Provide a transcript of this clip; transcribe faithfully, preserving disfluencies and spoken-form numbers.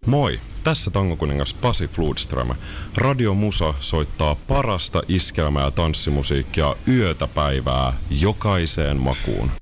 Moi, tässä tangokuningas Pasi Fludström. Radio Musa soittaa parasta iskelmää ja tanssimusiikkia yötä päivää jokaiseen makuun.